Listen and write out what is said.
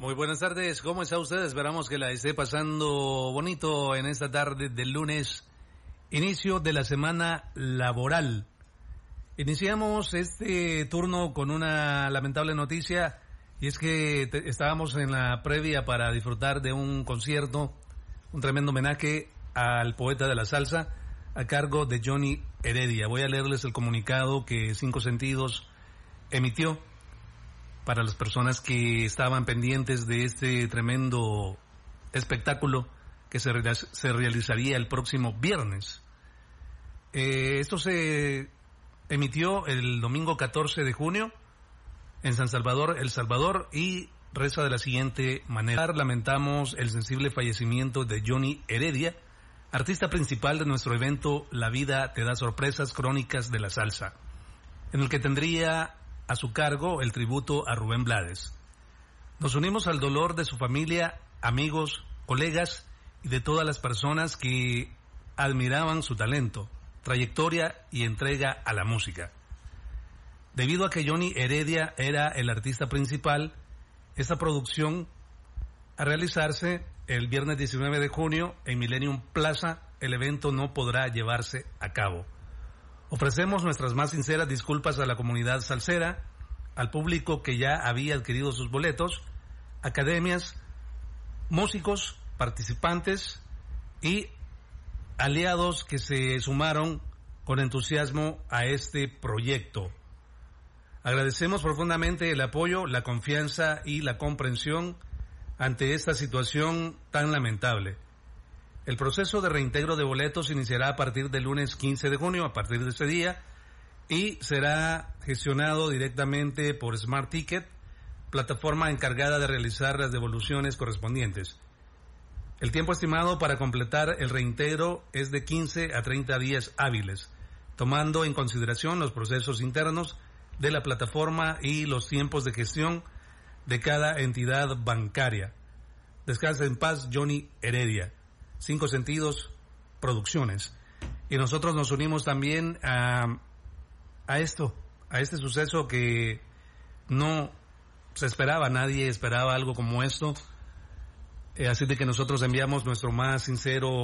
Muy buenas tardes, ¿cómo está usted? Esperamos que la esté pasando bonito en esta tarde del lunes, inicio de la semana laboral. Iniciamos este turno con una lamentable noticia, y es que estábamos en la previa para disfrutar de un concierto, un tremendo homenaje al poeta de la salsa, a cargo de Johnny Heredia. Voy a leerles el comunicado que Cinco Sentidos emitió para las personas que estaban pendientes de este tremendo espectáculo que se realizaría el próximo viernes. Esto se emitió el domingo 14 de junio en San Salvador, El Salvador, y reza de la siguiente manera. Lamentamos el sensible fallecimiento de Johnny Heredia, artista principal de nuestro evento La Vida Te Da Sorpresas, Crónicas de la Salsa, en el que tendría a su cargo el tributo a Rubén Blades. Nos unimos al dolor de su familia, amigos, colegas y de todas las personas que admiraban su talento, trayectoria y entrega a la música. Debido a que Johnny Heredia era el artista principal, esta producción a realizarse el viernes 19 de junio en Millennium Plaza, el evento no podrá llevarse a cabo. Ofrecemos nuestras más sinceras disculpas a la comunidad salsera, al público que ya había adquirido sus boletos, academias, músicos, participantes y aliados que se sumaron con entusiasmo a este proyecto. Agradecemos profundamente el apoyo, la confianza y la comprensión ante esta situación tan lamentable. El proceso de reintegro de boletos iniciará a partir del lunes 15 de junio, a partir de ese día, y será gestionado directamente por Smart Ticket, plataforma encargada de realizar las devoluciones correspondientes. El tiempo estimado para completar el reintegro es de 15 a 30 días hábiles, tomando en consideración los procesos internos de la plataforma y los tiempos de gestión de cada entidad bancaria. Descansa en paz, Johnny Heredia. Cinco Sentidos Producciones. Y nosotros nos unimos también a este suceso que no se esperaba, nadie esperaba algo como esto. Así de que nosotros enviamos nuestro más sincero